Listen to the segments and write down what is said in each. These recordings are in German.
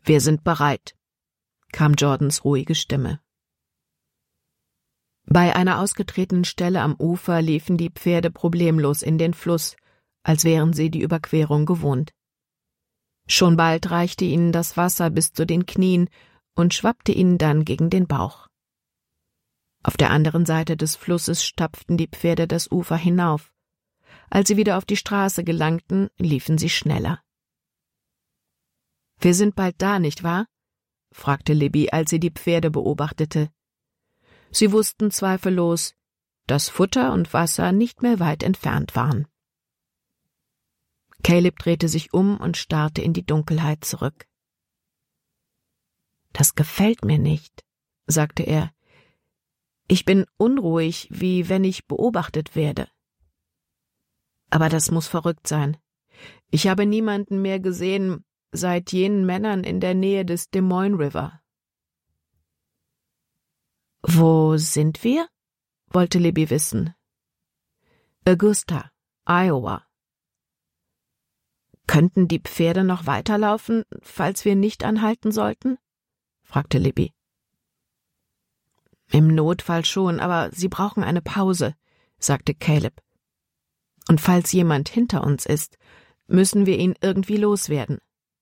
»Wir sind bereit«, kam Jordans ruhige Stimme. Bei einer ausgetretenen Stelle am Ufer liefen die Pferde problemlos in den Fluss, als wären sie die Überquerung gewohnt. Schon bald reichte ihnen das Wasser bis zu den Knien und schwappte ihnen dann gegen den Bauch. Auf der anderen Seite des Flusses stapften die Pferde das Ufer hinauf. Als sie wieder auf die Straße gelangten, liefen sie schneller. »Wir sind bald da, nicht wahr?« fragte Libby, als sie die Pferde beobachtete. Sie wussten zweifellos, dass Futter und Wasser nicht mehr weit entfernt waren. Caleb drehte sich um und starrte in die Dunkelheit zurück. »Das gefällt mir nicht«, sagte er. »Ich bin unruhig, wie wenn ich beobachtet werde. Aber das muss verrückt sein. Ich habe niemanden mehr gesehen seit jenen Männern in der Nähe des Des Moines River.« »Wo sind wir?« wollte Libby wissen. »Augusta, Iowa.« »Könnten die Pferde noch weiterlaufen, falls wir nicht anhalten sollten?« fragte Libby. »Im Notfall schon, aber sie brauchen eine Pause«, sagte Caleb. »Und falls jemand hinter uns ist, müssen wir ihn irgendwie loswerden.«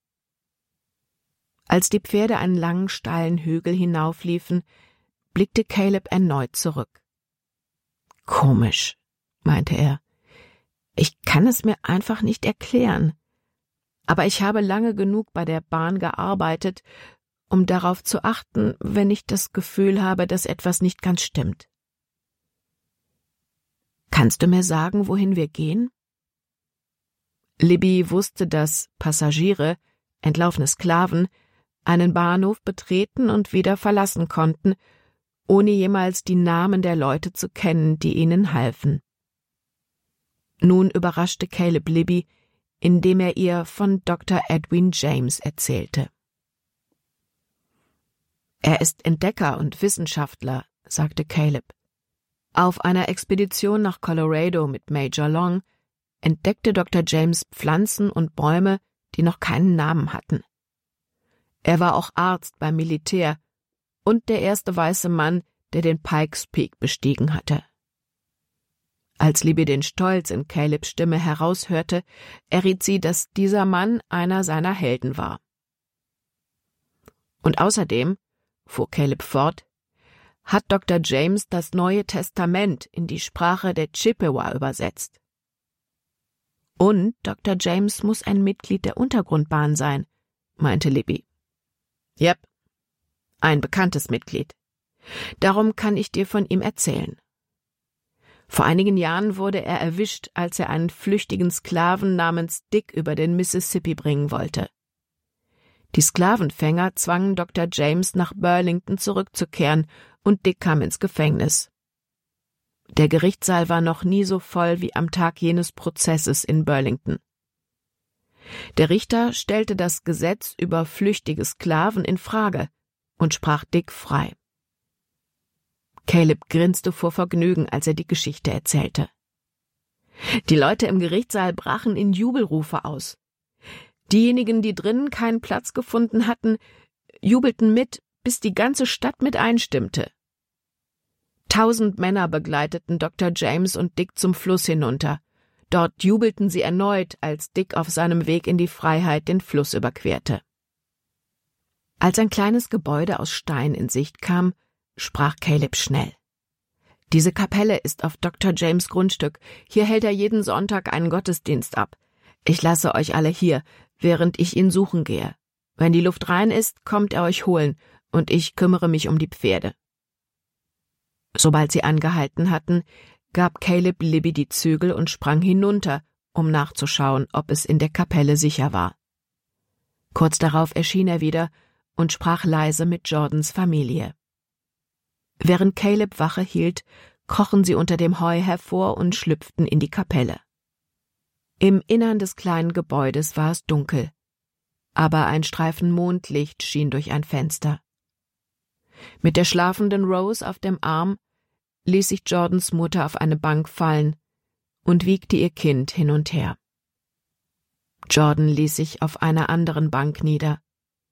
Als die Pferde einen langen, steilen Hügel hinaufliefen, blickte Caleb erneut zurück. »Komisch«, meinte er. »Ich kann es mir einfach nicht erklären. Aber ich habe lange genug bei der Bahn gearbeitet, um darauf zu achten, wenn ich das Gefühl habe, dass etwas nicht ganz stimmt. Kannst du mir sagen, wohin wir gehen?« Libby wusste, dass Passagiere, entlaufene Sklaven, einen Bahnhof betreten und wieder verlassen konnten, ohne jemals die Namen der Leute zu kennen, die ihnen halfen. Nun überraschte Caleb Libby, indem er ihr von Dr. Edwin James erzählte. »Er ist Entdecker und Wissenschaftler«, sagte Caleb. »Auf einer Expedition nach Colorado mit Major Long entdeckte Dr. James Pflanzen und Bäume, die noch keinen Namen hatten. Er war auch Arzt beim Militär und der erste weiße Mann, der den Pikes Peak bestiegen hatte.« Als Libby den Stolz in Calebs Stimme heraushörte, erriet sie, dass dieser Mann einer seiner Helden war. »Und außerdem«, fuhr Caleb fort, »hat Dr. James das Neue Testament in die Sprache der Chippewa übersetzt. Und Dr. James muss ein Mitglied der Untergrundbahn sein«, meinte Libby. »Jep, ein bekanntes Mitglied. Darum kann ich dir von ihm erzählen. Vor einigen Jahren wurde er erwischt, als er einen flüchtigen Sklaven namens Dick über den Mississippi bringen wollte. Die Sklavenfänger zwangen Dr. James nach Burlington zurückzukehren und Dick kam ins Gefängnis. Der Gerichtssaal war noch nie so voll wie am Tag jenes Prozesses in Burlington. Der Richter stellte das Gesetz über flüchtige Sklaven in Frage und sprach Dick frei. Caleb grinste vor Vergnügen, als er die Geschichte erzählte. Die Leute im Gerichtssaal brachen in Jubelrufe aus. Diejenigen, die drinnen keinen Platz gefunden hatten, jubelten mit, bis die ganze Stadt mit einstimmte. 1000 Männer begleiteten Dr. James und Dick zum Fluss hinunter. Dort jubelten sie erneut, als Dick auf seinem Weg in die Freiheit den Fluss überquerte. Als ein kleines Gebäude aus Stein in Sicht kam, sprach Caleb schnell. »Diese Kapelle ist auf Dr. James' Grundstück. Hier hält er jeden Sonntag einen Gottesdienst ab. Ich lasse euch alle hier, während ich ihn suchen gehe. Wenn die Luft rein ist, kommt er euch holen, und ich kümmere mich um die Pferde.« Sobald sie angehalten hatten, gab Caleb Libby die Zügel und sprang hinunter, um nachzuschauen, ob es in der Kapelle sicher war. Kurz darauf erschien er wieder und sprach leise mit Jordans Familie. Während Caleb Wache hielt, krochen sie unter dem Heu hervor und schlüpften in die Kapelle. Im Innern des kleinen Gebäudes war es dunkel, aber ein Streifen Mondlicht schien durch ein Fenster. Mit der schlafenden Rose auf dem Arm ließ sich Jordans Mutter auf eine Bank fallen und wiegte ihr Kind hin und her. Jordan ließ sich auf einer anderen Bank nieder.